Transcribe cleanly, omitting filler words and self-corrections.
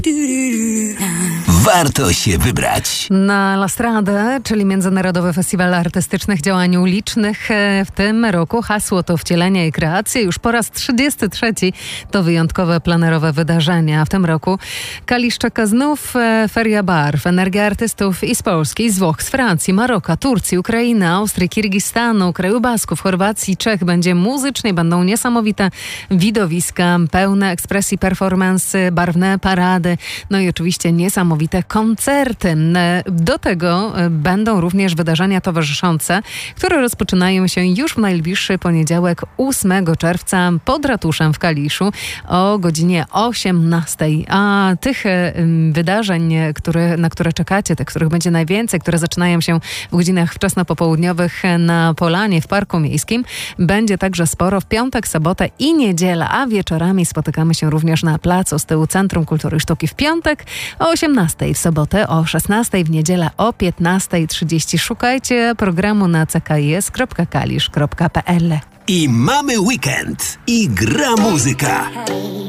Warto się wybrać. Na La Strada, czyli Międzynarodowy Festiwal Artystycznych Działań Ulicznych. W tym roku hasło to wcielenie i kreacje. Już po raz 33 to wyjątkowe, plenerowe wydarzenia. W tym roku Kalisz czeka znów feria barw, energia artystów i z Polski, z Włoch, z Francji, Maroka, Turcji, Ukrainy, Austrii, Kirgistanu, kraju Basków, Chorwacji, Czech. Będzie muzycznie, będą niesamowite widowiska, pełne ekspresji, performansy, barwne parady, no i oczywiście niesamowite koncerty. Do tego będą również wydarzenia towarzyszące, które rozpoczynają się już w najbliższy poniedziałek 8 czerwca pod ratuszem w Kaliszu o godzinie 18. A tych wydarzeń, na które czekacie, tych, których będzie najwięcej, które zaczynają się w godzinach wczesnopopołudniowych na Polanie w Parku Miejskim, będzie także sporo w piątek, sobotę i niedzielę, a wieczorami spotykamy się również na placu z tyłu Centrum Kultury i Sztuki w piątek o 18, w sobotę o 16, w niedzielę o 15:30. Szukajcie programu na ckis.kalisz.pl. I mamy weekend. I gra muzyka.